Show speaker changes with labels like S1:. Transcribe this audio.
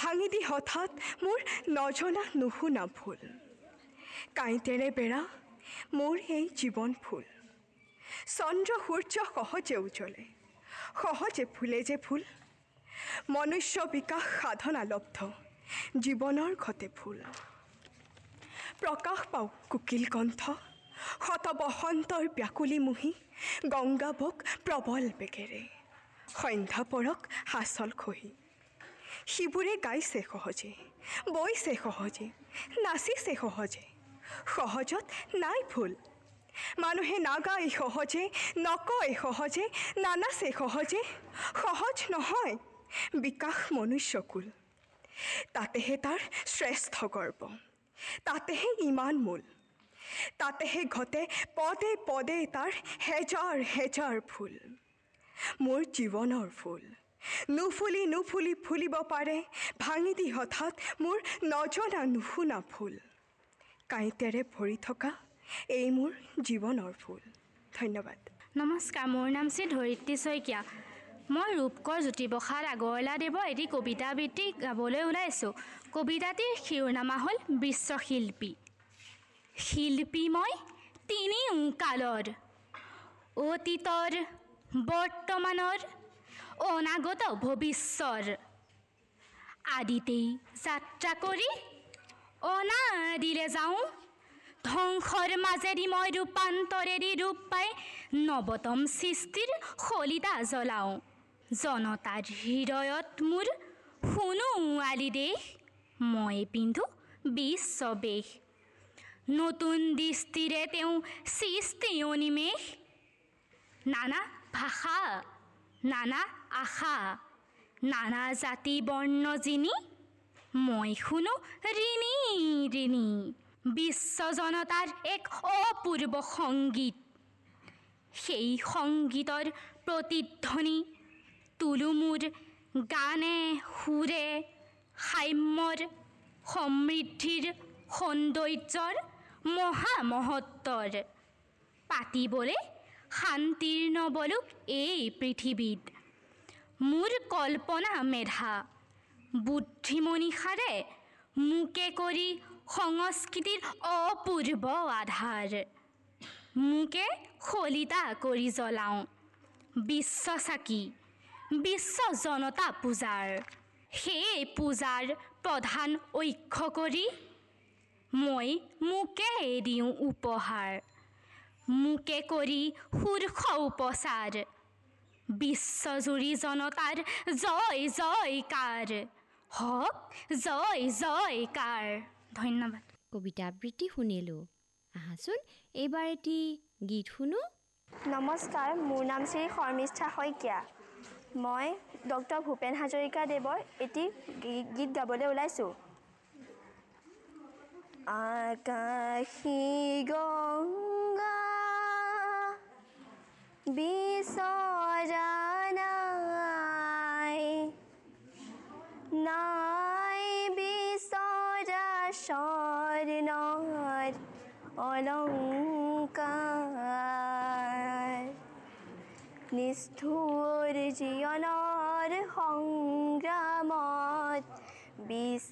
S1: ভাঙি দি হঠাৎ মোৰ নজনা নুশুনা ভুল কাঁইতেৰে বেৰা মোৰ এই জীৱন ফুল চন্দ্ৰ সূৰ্য সহজে উজ্বলে সহজে ফুলে যে ফুল মনুষ্য বিকাশ সাধনা লব্ধ জীৱনৰ ঘটে ফুল প্ৰকাশ পাওঁ কুকিল কণ্ঠ শত বসন্তৰ ব্যাকুলি মুহি গংগা বক প্ৰবল বেগেৰে সন্ধ্যা পৰক হাচল খহি শিবুৰে গাইছে সহজে বৈছে সহজে নাচিছে সহজে সহজত নাই ভুল মানুহে নাগায় সহজে নকয় সহজে নানাচে সহজে সহজ নহয় বিকাশ মনুষ্যকুল তাতেহে তাৰ শ্ৰেষ্ঠ গৰ্ব তাতেহে ইমান মূল তাতেহে ঘটে পদে পদে তাৰ হেজাৰ হেজাৰ ফুল মোৰ জীৱনৰ ফুল নুফুলি নুফুলি ফুলিব পাৰে ভাঙি দি হঠাৎ মোৰ নজনা নুশুনা ফুল কাঁইতেৰে ভৰি থকা এই মোৰ জীৱনৰ ফুল ধন্যবাদ
S2: নমস্কাৰ মোৰ নাম শ্ৰী ধৰিত্ৰী শইকীয়া মই ৰূপকৰ জ্যোতিপ্ৰসাদ আগৰৱালাদেৱৰ এটি কবিতা আবৃত্তি গাবলৈ ওলাইছোঁ কবিতাটিৰ শিৰোনামা হ'ল বিশ্বশিল্পী শিল্পী মই তিনিও কালৰ অতীতৰ বৰ্তমানৰ অনাগত ভৱিষ্যৰ আদিতেই যাত্ৰা কৰি অনাদিলে যাওঁ ধ্বংসৰ মাজেদি মই ৰূপান্তৰেদি ৰূপ পাই নৱতম সৃষ্টিৰ শলিতা জ্বলাওঁ জনতাৰ হৃদয়ত মোৰ সোণোৱালী দেশ মই পিন্ধো বিশ্ববেশ নতুন দৃষ্টিৰে তেওঁ সৃষ্টি অনিমেষ নানা ভাষা নানা আশা নানা জাতি বৰ্ণ যিনি মই শুনো ঋণী ঋণী বিশ্ব জনতাৰ এক অপূৰ্ব সংগীত সেই সংগীতৰ প্ৰতিধ্বনি তুলো মোৰ গানে সুৰে সাম্যৰ সমৃদ্ধিৰ সৌন্দৰ্যৰ মহামহত্বৰ পাতিবলে শান্তিৰ নবলুক এই পৃথিৱীত মোৰ কল্পনা মেধা বুদ্ধিমনীষাৰে মোকে কৰি সংস্কৃতিৰ অপূৰ্ব আধাৰ মোকে শলিতা কৰি জ্বলাওঁ বিশ্ব চাকি বিশ্ব জনতা পূজাৰ সেই পূজাৰ প্ৰধান ঐক্য কৰি মই মোকে দিওঁ উপহাৰ মোকে কৰি শীৰ্ষ উপচাৰ বিশ্বজুৰি জনতাৰ জয় জয়কাৰ হওক জয় জয়কাৰ ধন্যবাদ
S3: কবিতা আবৃত্তি শুনিলোঁ আহাচোন এইবাৰ এটি গীত শুনো
S4: নমস্কাৰ মোৰ নাম শ্ৰী শৰ্মিষ্ঠা শইকীয়া মই ডক্টৰ ভূপেন হাজৰিকাদেৱৰ এটি গীত গাবলৈ ওলাইছোঁ আকাশী গংগা বিচৰা নাই নাই বিচৰা স্বৰ্ণৰ অলংকাৰ নিষ্ঠুৰ জীৱনৰ সংগ্ৰামত